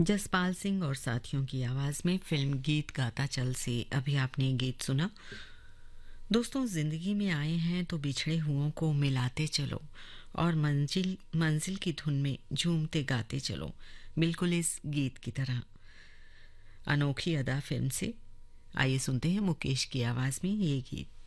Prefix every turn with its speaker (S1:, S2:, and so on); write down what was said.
S1: जसपाल सिंह और साथियों की आवाज में फिल्म गीत गाता चल से अभी आपने गीत सुना। दोस्तों, जिंदगी में आए हैं तो बिछड़े हुओं को मिलाते चलो और मंजिल मंजिल की धुन में झूमते गाते चलो, बिल्कुल इस गीत की तरह। अनोखी अदा फिल्म से आइए सुनते हैं मुकेश की आवाज में ये गीत।